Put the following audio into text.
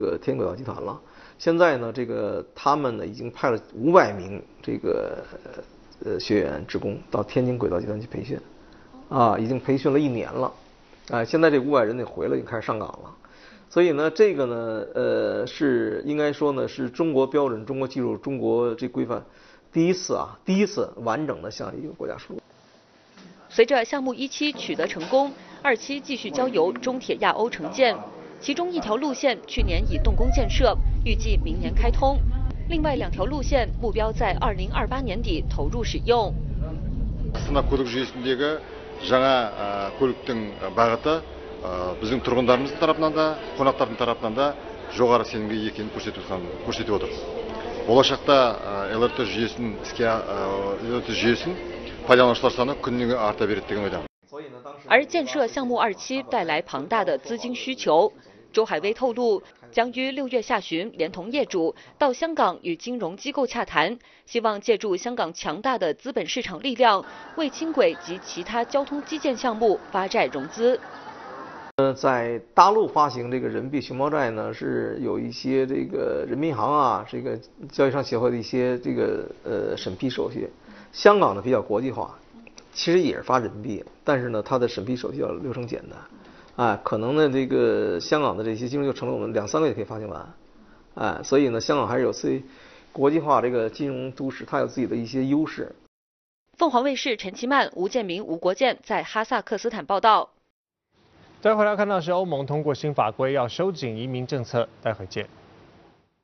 天轨道集团了。现在呢，他们呢已经派了500名学员职工到天津轨道集团去培训，已经培训了1年了，现在这500人得回来，已经开始上岗了。所以呢，这个呢，是应该说呢，是中国标准、中国技术、中国这规范第一次完整的向一个国家输入。 随着项目1期取得成功，2期继续交由中铁亚欧承建，其中1条路线去年已动工建设，预计明年开通；另外2条路线目标在2028年底投入使用。 астана көлік жүйесіндегі жаңа көліктің бағыты біздің тұрғындарымыздың тарапынан да, қонақтардың тарапынан да жоғары сенімге екенін көрсетіп отыр. Болашақта ЛРТ жүйесін пайдаланушылар саны күннен арта береді деген ойдамын. 而建设项目2期带来庞大的资金需求，周海威透露，将于6月下旬连同业主到香港与金融机构洽谈，希望借助香港强大的资本市场力量，为轻轨及其他交通基建项目发债融资。 在大陆发行这个人民币熊猫债呢，是有一些人民银行交易商协会的一些审批手续。香港呢比较国际化，其实也是发人民币，但是呢它的审批手续要流程简单，可能呢香港的这些金融就成了我们2-3个月可以发行完，所以呢香港还是有自己国际化金融都市，它有自己的一些优势。 凤凰卫视陈其曼、吴建明、吴国建在哈萨克斯坦报道。 再回来看到是欧盟通过新法规要收紧移民政策，待会见。